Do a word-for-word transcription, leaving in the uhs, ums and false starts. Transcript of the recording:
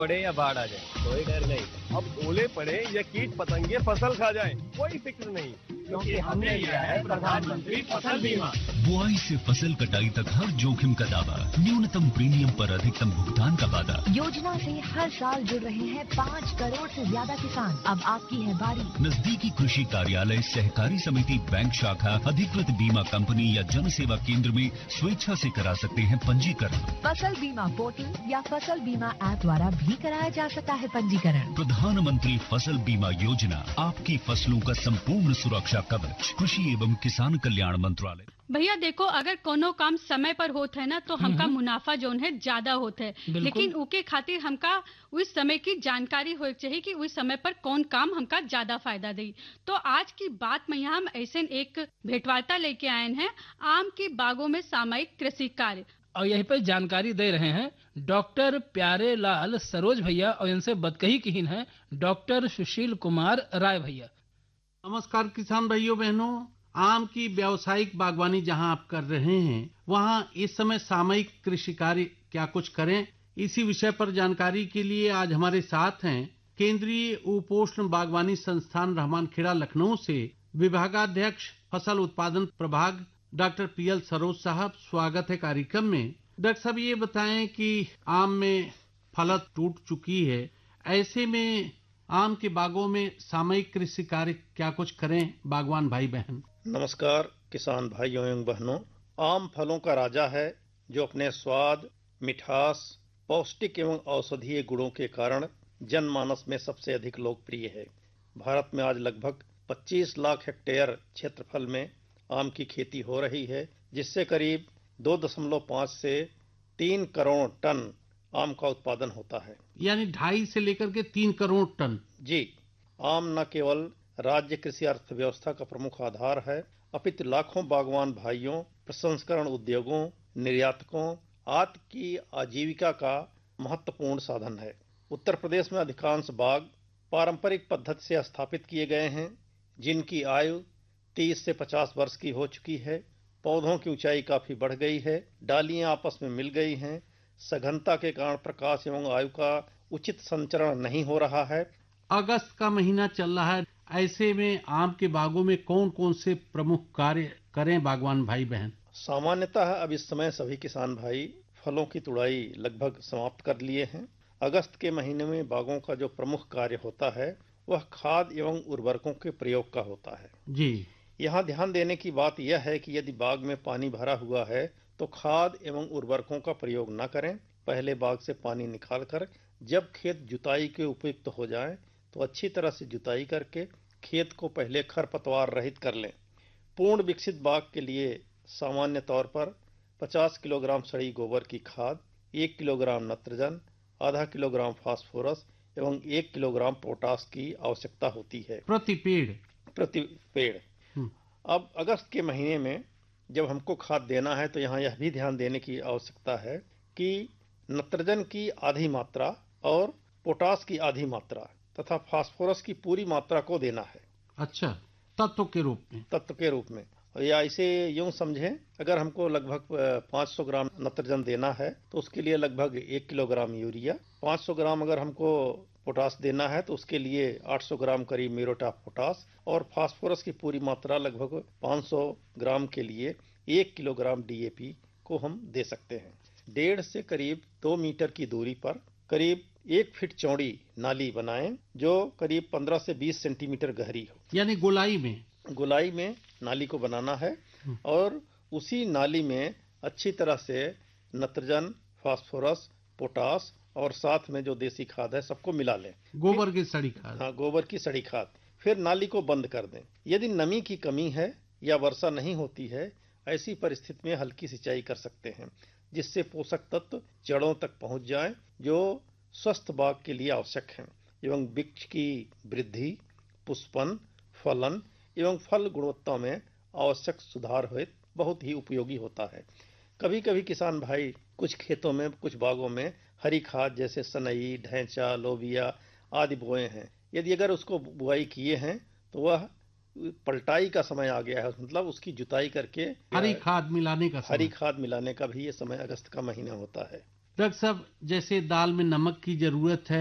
पड़े या बाढ़ आ जाए कोई डर नहीं। अब ओले पड़े या कीट पतंगे फसल खा जाए कोई फिक्र नहीं, क्योंकि हमने लिया है प्रधानमंत्री फसल बीमा। बुआई से फसल कटाई तक हर जोखिम का दावा, न्यूनतम प्रीमियम पर अधिकतम भुगतान का वादा। योजना से हर साल जुड़ रहे हैं पाँच करोड़ से ज्यादा किसान। अब आपकी है बारी। नजदीकी कृषि कार्यालय, सहकारी समिति, बैंक शाखा, अधिकृत बीमा कंपनी या जन सेवा केंद्र में स्वेच्छा से करा सकते हैं पंजीकरण। फसल बीमा पोर्टल या फसल बीमा ऐप द्वारा भी कराया जा सकता है पंजीकरण। प्रधानमंत्री फसल बीमा योजना, आपकी फसलों का संपूर्ण सुरक्षा कवच, कृषि एवं किसान कल्याण मंत्रालय। भैया देखो, अगर कोनो काम समय पर होत है ना तो हमका मुनाफा जोन है ज्यादा होता है, लेकिन उके खातिर हमका उस समय की जानकारी होनी चाहिए कि उस समय पर कौन काम हमका ज्यादा फायदा दे। तो आज की बात में यहाँ हम ऐसे एक भेंटवार्ता लेके आए हैं आम की बागों में सामयिक कृषि कार्य, और यहीं पर जानकारी दे रहे हैं डॉक्टर प्यारे लाल सरोज भैया, और इनसे बतकही कीन है डॉक्टर सुशील कुमार राय भैया। नमस्कार किसान भाइयों बहनों, आम की व्यावसायिक बागवानी जहां आप कर रहे हैं वहां इस समय सामयिक कृषि कार्य क्या कुछ करें, इसी विषय पर जानकारी के लिए आज हमारे साथ हैं केंद्रीय उपोष्ण बागवानी संस्थान रहमानखेड़ा लखनऊ से विभागाध्यक्ष फसल उत्पादन प्रभाग डॉक्टर पीएल सरोज साहब। स्वागत है कार्यक्रम में। डॉक्टर साहब ये बताएं कि आम में फलत टूट चुकी है, ऐसे में आम के बागों में सामयिक कृषि कार्य क्या कुछ करें बागवान भाई बहन। नमस्कार किसान भाइयों एवं बहनों। आम फलों का राजा है जो अपने स्वाद, मिठास, पौष्टिक एवं औषधीय गुणों के कारण जनमानस में सबसे अधिक लोकप्रिय है। भारत में आज लगभग पच्चीस लाख हेक्टेयर क्षेत्रफल में आम की खेती हो रही है, जिससे करीब दो दशमलव पाँच से तीन करोड़ टन आम का उत्पादन होता है। यानी ढाई से लेकर के तीन करोड़ टन। जी, आम न केवल राज्य कृषि अर्थव्यवस्था का प्रमुख आधार है, अपितु लाखों बागवान भाइयों, प्रसंस्करण उद्योगों, निर्यातकों आदि की आजीविका का महत्वपूर्ण साधन है। उत्तर प्रदेश में अधिकांश बाग पारंपरिक पद्धति से स्थापित किए गए हैं, जिनकी आयु तीस से पचास वर्ष की हो चुकी है। पौधों की ऊंचाई काफी बढ़ गई है, डालियां आपस में मिल गई हैं, सघनता के कारण प्रकाश एवं वायु का उचित संचरण नहीं हो रहा है। अगस्त का महीना चल रहा है, ऐसे में आम के बागों में कौन कौन से प्रमुख कार्य करें बागवान भाई बहन। सामान्यतः अब इस समय सभी किसान भाई फलों की तुड़ाई लगभग समाप्त कर लिए हैं। अगस्त के महीने में बागों का जो प्रमुख कार्य होता है वह खाद एवं उर्वरकों के प्रयोग का होता है। जी, यहाँ ध्यान देने की बात यह है कि यदि बाग में पानी भरा हुआ है तो खाद एवं उर्वरकों का प्रयोग न करें। पहले बाग से पानी निकालकर जब खेत जुताई के उपयुक्त हो जाए तो अच्छी तरह से जुताई करके खेत को पहले खरपतवार रहित कर लें। पूर्ण विकसित बाग के लिए सामान्य तौर पर पचास किलोग्राम सड़ी गोबर की खाद, एक किलोग्राम नत्रजन, आधा किलोग्राम फास्फोरस एवं एक किलोग्राम पोटास की आवश्यकता होती है प्रति पेड़ प्रति पेड़। अब अगस्त के महीने में जब हमको खाद देना है तो यहाँ यह भी ध्यान देने की आवश्यकता है कि नत्रजन की आधी मात्रा और पोटास की आधी मात्रा तथा फास्फोरस की पूरी मात्रा को देना है। अच्छा, तत्व के रूप में तत्व के रूप में या इसे यूं समझें, अगर हमको लगभग पाँच सौ ग्राम नत्रजन देना है तो उसके लिए लगभग एक किलोग्राम यूरिया, पाँच सौ ग्राम अगर हमको पोटास देना है तो उसके लिए आठ सौ ग्राम करीब म्यूरेट ऑफ पोटास, और फास्फोरस की पूरी मात्रा लगभग पाँच सौ ग्राम के लिए एक किलोग्राम डीएपी को हम दे सकते हैं। डेढ़ से करीब दो मीटर की दूरी पर करीब एक फीट चौड़ी नाली बनाएं जो करीब पंद्रह से बीस सेंटीमीटर गहरी हो। यानी गोलाई में गोलाई में नाली को बनाना है और उसी नाली में अच्छी तरह से नत्रजन, फास्फोरस, पोटास और साथ में जो देसी खाद है सबको मिला लें। गोबर की सड़ी खाद। हाँ, गोबर की सड़ी खाद। फिर नाली को बंद कर दें। यदि नमी की कमी है या वर्षा नहीं होती है, ऐसी परिस्थिति में हल्की सिंचाई कर सकते हैं, जिससे पोषक तत्व जड़ों तक पहुंच जाए जो स्वस्थ बाग के लिए आवश्यक हैं एवं वृक्ष की वृद्धि, पुष्पन, फलन एवं फल गुणवत्ता में आवश्यक सुधार हुए बहुत ही उपयोगी होता है। कभी कभी किसान भाई कुछ खेतों में, कुछ बागों में हरी खाद जैसे सनई, ढैंचा, लोबिया आदि बोए हैं। यदि अगर उसको बुआई किए हैं तो वह पलटाई का समय आ गया है, मतलब उसकी जुताई करके हरी खाद मिलाने का हरी खाद मिलाने का भी ये समय अगस्त का महीना होता है। डॉक्टर साहब, जैसे दाल में नमक की जरूरत है